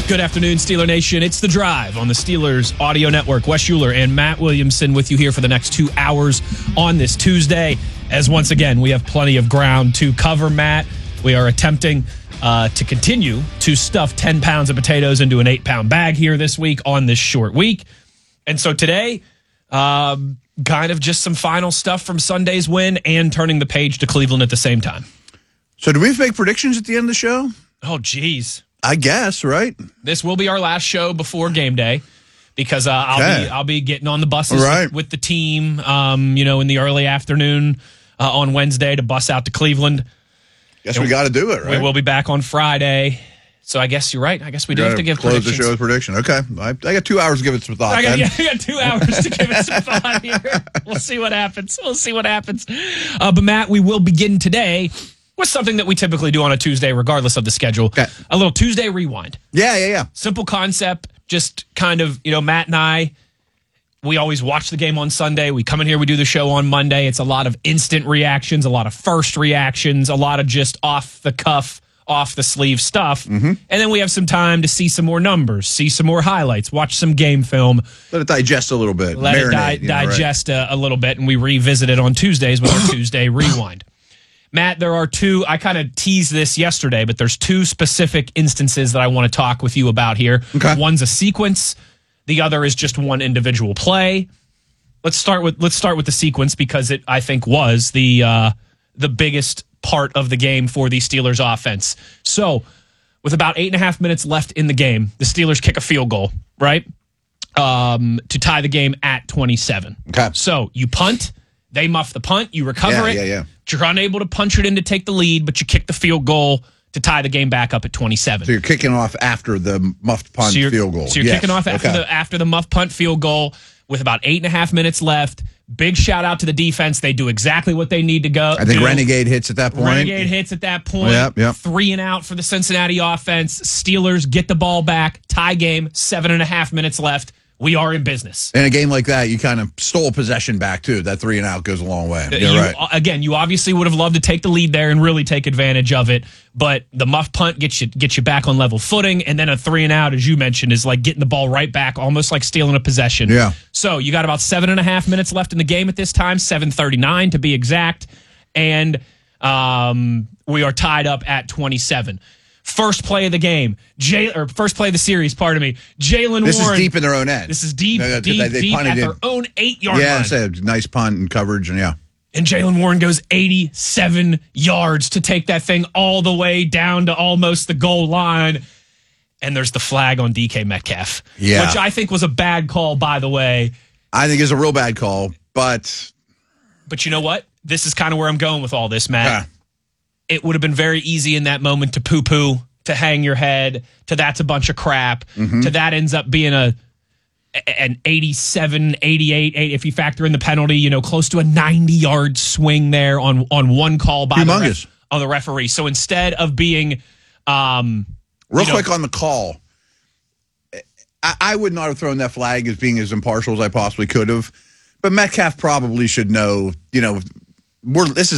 Good afternoon, Steeler Nation. It's The Drive on the Steelers Audio Network. Wes Schuler and Matt Williamson with you here for the next 2 hours on this Tuesday. As once again, we have plenty of ground to cover, Matt. We are attempting to continue to stuff 10 pounds of potatoes into an 8-pound bag here this week on this short week. And so today, kind of just some final stuff from Sunday's win and turning the page to Cleveland at the same time. So do we have to make predictions at the end of the show? Oh, geez. I guess, right? This will be our last show before game day because I'll be getting on the buses with the team, in the early afternoon on Wednesday to bus out to Cleveland. Guess we got to do it, right? We will be back on Friday. So I guess you're right. I guess we do have to give close predictions. the show with prediction. Okay. I got 2 hours to give it some thought. I got 2 hours to give it some thought here. We'll see what happens. But Matt, we will begin today with something that we typically do on a Tuesday, regardless of the schedule. Okay. A little Tuesday rewind. Yeah. Simple concept, just kind of, Matt and I, we always watch the game on Sunday. We come in here, we do the show on Monday. It's a lot of instant reactions, a lot of first reactions, a lot of just off the cuff, off the sleeve stuff. Mm-hmm. And then we have some time to see some more numbers, see some more highlights, watch some game film. Let it digest a little bit. Let it digest a little bit, and we revisit it on Tuesdays with our Tuesday rewind. Matt, there are two, I kind of teased this yesterday, but there's two specific instances that I want to talk with you about here. Okay. One's a sequence. The other is just one individual play. Let's start with the sequence because it, I think, was the biggest part of the game for the Steelers offense. So with about 8.5 minutes left in the game, the Steelers kick a field goal, right? To tie the game at 27. Okay. So you punt. They muff the punt. You recover it. Yeah. You're unable to punch it in to take the lead, but you kick the field goal to tie the game back up at 27. So you're kicking off after the muffed punt field goal. So you're kicking off after the muffed punt field goal with about 8.5 minutes left. Big shout out to the defense. They do exactly what they need to go. I think Renegade hits at that point. Yep. 3 and out for the Cincinnati offense. Steelers get the ball back. Tie game. 7.5 minutes left. We are in business. In a game like that, you kind of stole possession back, too. That 3 and out goes a long way. You're right. Again, you obviously would have loved to take the lead there and really take advantage of it, but the muff punt gets you back on level footing, and then a 3 and out, as you mentioned, is like getting the ball right back, almost like stealing a possession. Yeah. So you got about 7.5 minutes left in the game at this time, 7:39 to be exact, and we are tied up at 27. First play of the game, first play of the series, pardon me. Jaylen Warren. This is deep in their own end. This is deep at their own 8-yard line. Yeah, it's a nice punt and coverage, and And Jaylen Warren goes 87 yards to take that thing all the way down to almost the goal line. And there's the flag on DK Metcalf, which I think was a bad call, by the way. I think it's a real bad call, but you know what? This is kind of where I'm going with all this, Matt. Yeah. It would have been very easy in that moment to poo-poo, to hang your head, to that's a bunch of crap, to that ends up being an 87, 88, if you factor in the penalty, close to a 90-yard swing there on one call by the referee. So instead of being... quick on the call, I would not have thrown that flag as being as impartial as I possibly could have, but Metcalf probably should know, this is